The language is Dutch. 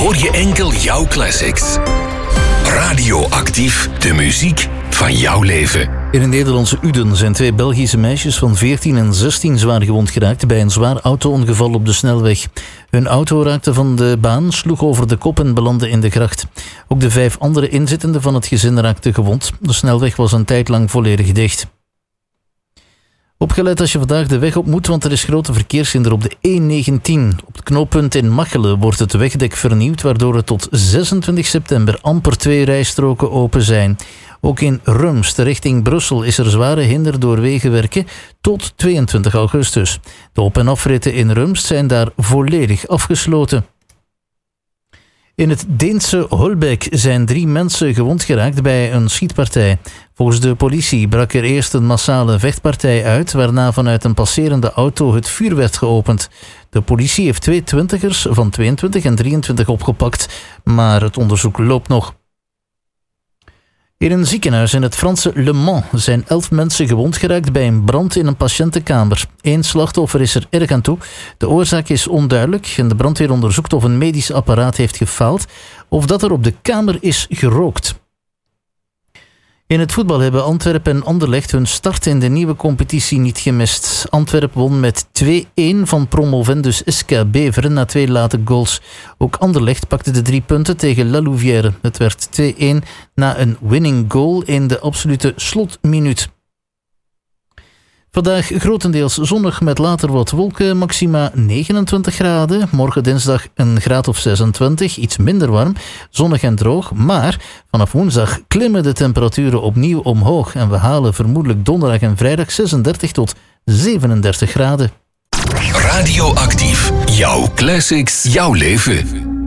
hoor je enkel jouw classics. Radioactief, de muziek van jouw leven. In het Nederlandse Uden zijn 2 Belgische meisjes van 14 en 16 zwaar gewond geraakt bij een zwaar auto-ongeval op de snelweg. Hun auto raakte van de baan, sloeg over de kop en belandde in de gracht. Ook de 5 andere inzittenden van het gezin raakten gewond. De snelweg was een tijd lang volledig dicht. Opgelet als je vandaag de weg op moet, want er is grote verkeershinder op de E19. Op het knooppunt in Machelen wordt het wegdek vernieuwd, waardoor er tot 26 september amper 2 rijstroken open zijn. Ook in Rumst, richting Brussel, is er zware hinder door wegenwerken tot 22 augustus. De op- en afritten in Rumst zijn daar volledig afgesloten. In het Deense Holbæk zijn 3 mensen gewond geraakt bij een schietpartij. Volgens de politie brak er eerst een massale vechtpartij uit, waarna vanuit een passerende auto het vuur werd geopend. De politie heeft 2 twintigers van 22 en 23 opgepakt, maar het onderzoek loopt nog. In een ziekenhuis in het Franse Le Mans zijn 11 mensen gewond geraakt bij een brand in een patiëntenkamer. 1 slachtoffer is er erg aan toe. De oorzaak is onduidelijk en de brandweer onderzoekt of een medisch apparaat heeft gefaald of dat er op de kamer is gerookt. In het voetbal hebben Antwerpen en Anderlecht hun start in de nieuwe competitie niet gemist. Antwerpen won met 2-1 van promovendus SK Beveren na 2 late goals. Ook Anderlecht pakte de 3 punten tegen La Louvière. Het werd 2-1 na een winning goal in de absolute slotminuut. Vandaag grotendeels zonnig met later wat wolken, maxima 29 graden. Morgen dinsdag een graad of 26, iets minder warm, zonnig en droog. Maar vanaf woensdag klimmen de temperaturen opnieuw omhoog. En we halen vermoedelijk donderdag en vrijdag 36 tot 37 graden. Radioactief, jouw classics, jouw leven.